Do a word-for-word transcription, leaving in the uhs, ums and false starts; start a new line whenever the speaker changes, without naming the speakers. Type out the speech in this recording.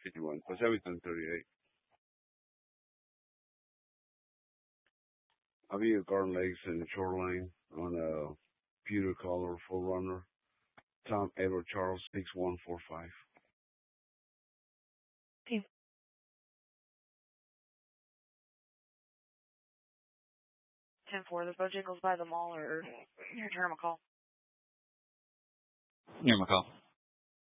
fifty-one. Pacific ten thirty-eight. Avenue Garden Lakes and Shoreline on a pewter color full runner. Tom Edward Charles six one four five.
Team ten four, the Bojangles by the mall or near Terminal Call.
Near McCall.